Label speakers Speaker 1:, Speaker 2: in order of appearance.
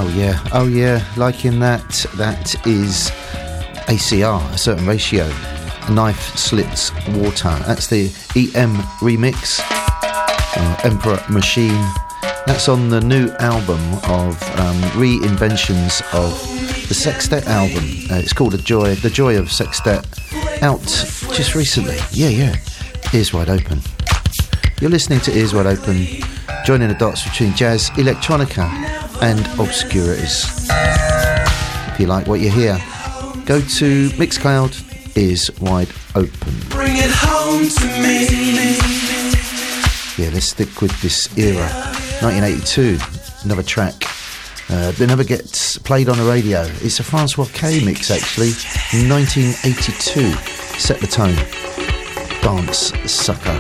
Speaker 1: Oh yeah, like in that is ACR, a certain ratio. Knife Slits Water. That's the EM remix. Emperor Machine. That's on the new album of reinventions of the Sextet album. It's called The Joy of Sextet. Out just recently. Yeah. Ears Wide Open. You're listening to Ears Wide Open, joining the dots between jazz, electronica and obscurities. If you like what you hear, go to Mixcloud, Ears Wide Open.
Speaker 2: Bring it home to me.
Speaker 1: Yeah, let's stick with this era. 1982, another track that never gets played on the radio. It's a Francois K mix, actually, 1982. Set the Tone. Dance Sucker.